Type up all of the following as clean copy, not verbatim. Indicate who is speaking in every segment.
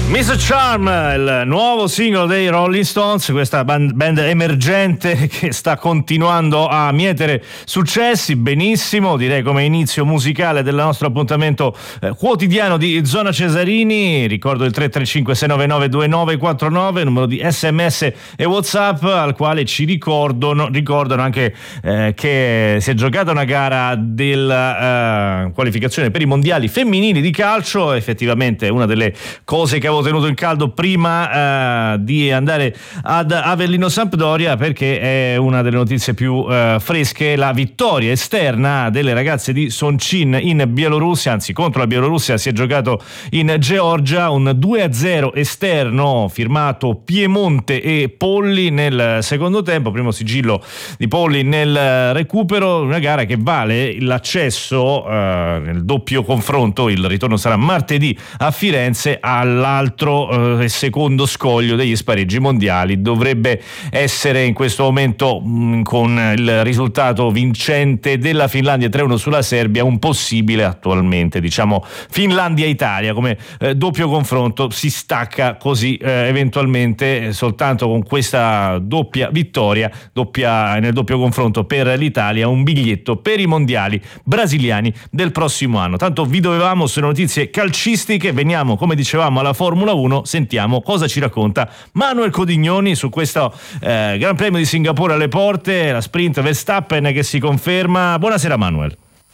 Speaker 1: Mr. Charm, il nuovo singolo dei Rolling Stones, questa band emergente che sta continuando a mietere successi, benissimo, direi come inizio musicale del nostro appuntamento quotidiano di Zona Cesarini. Ricordo il 335-699-2949, numero di SMS e WhatsApp, al quale ci ricordano anche che si è giocata una gara della qualificazione per i mondiali femminili di calcio. Effettivamente una delle cose che avevo tenuto in caldo prima di andare ad Avellino Sampdoria, perché è una delle notizie più fresche, la vittoria esterna delle ragazze di Sonchin in Bielorussia, anzi contro la Bielorussia. Si è giocato in Georgia, un 2-0 esterno firmato Piemonte e Polli nel secondo tempo, primo sigillo di Polli nel recupero. Una gara che vale l'accesso nel doppio confronto, il ritorno sarà martedì a Firenze, all'altro e secondo scoglio degli spareggi mondiali. Dovrebbe essere in questo momento, con il risultato vincente della Finlandia 3-1 sulla Serbia, un possibile, attualmente diciamo, Finlandia-Italia come doppio confronto. Si stacca così eventualmente soltanto con questa doppia vittoria, nel doppio confronto per l'Italia, un biglietto per i mondiali brasiliani del prossimo anno. Tanto vi dovevamo sulle notizie calcistiche, veniamo come dicevamo alla Formula 1, sentiamo cosa ci racconta Manuel Codignoni su questo Gran Premio di Singapore alle porte, la sprint Verstappen che si conferma. Buonasera Manuel.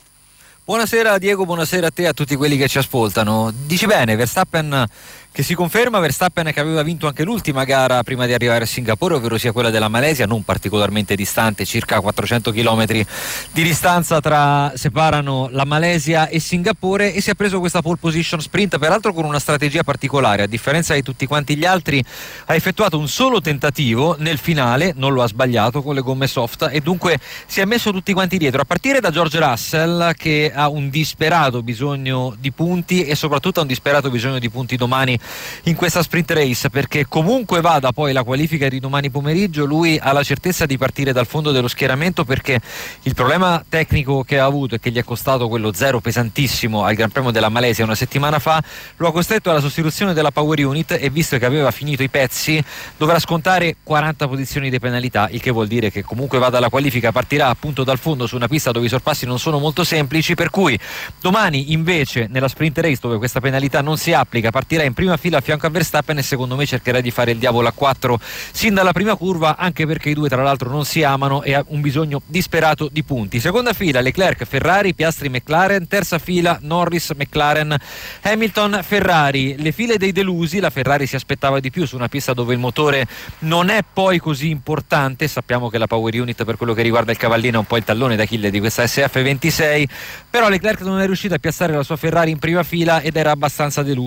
Speaker 2: Buonasera Diego, buonasera a te e a tutti quelli che ci ascoltano. Dici bene, Verstappen che si conferma, Verstappen che aveva vinto anche l'ultima gara prima di arrivare a Singapore, ovvero sia quella della Malesia, non particolarmente distante, circa 400 km di distanza separano la Malesia e Singapore, e si è preso questa pole position sprint, peraltro con una strategia particolare. A differenza di tutti quanti gli altri, ha effettuato un solo tentativo nel finale, non lo ha sbagliato con le gomme soft, e dunque si è messo tutti quanti dietro, a partire da George Russell, che ha un disperato bisogno di punti, e soprattutto ha un disperato bisogno di punti domani in questa sprint race, perché comunque vada poi la qualifica di domani pomeriggio, lui ha la certezza di partire dal fondo dello schieramento, perché il problema tecnico che ha avuto e che gli è costato quello zero pesantissimo al Gran Premio della Malesia una settimana fa lo ha costretto alla sostituzione della power unit, e visto che aveva finito i pezzi dovrà scontare 40 posizioni di penalità, il che vuol dire che comunque vada alla qualifica partirà appunto dal fondo su una pista dove i sorpassi non sono molto semplici, per cui domani invece nella sprint race, dove questa penalità non si applica, partirà in prima fila a fianco a Verstappen, e secondo me cercherà di fare il diavolo a 4 sin dalla prima curva, anche perché i due tra l'altro non si amano e ha un bisogno disperato di punti. Seconda fila Leclerc, Ferrari, Piastri, McLaren. Terza fila Norris, McLaren, Hamilton, Ferrari. Le file dei delusi, la Ferrari si aspettava di più su una pista dove il motore non è poi così importante, sappiamo che la power unit per quello che riguarda il cavallino è un po' il tallone d'Achille di questa SF26, però Leclerc non è riuscito a piazzare la sua Ferrari in prima fila ed era abbastanza deluso.